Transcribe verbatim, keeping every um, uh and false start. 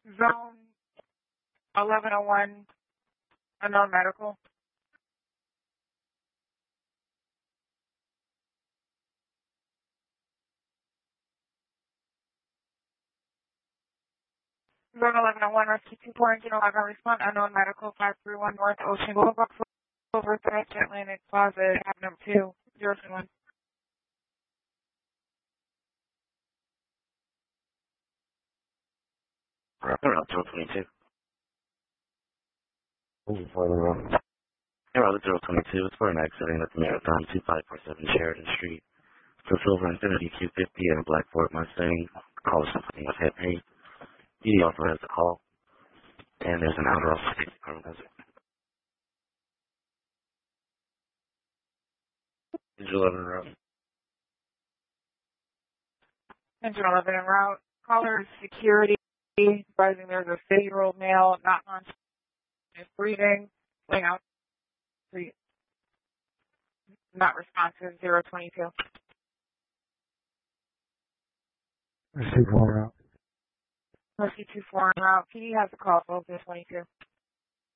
Zone eleven oh one, unknown medical. Zone eleven oh one, Rescue two four, Engine eleven, respond, unknown medical, five three one North Ocean Boulevard, over Threat, Atlantic Plaza, tab number two, zero two one. Around zero twenty-two. This is for the road. Around zero twenty-two. It's for an accident at the Marathon two five four seven Sheridan Street. It's a silver Infiniti Q fifty and a black Ford Mustang. Call something with head paint. E D also has a call. And there's an outer off state department has it. Engine eleven route. Engine eleven en route. Caller is security, advising there's a fifty-year-old male, not on is breathing, laying out, breathe, not responsive, zero twenty-two. Rescue four route. Rescue two four en route. P D has a call, so zero twenty-two.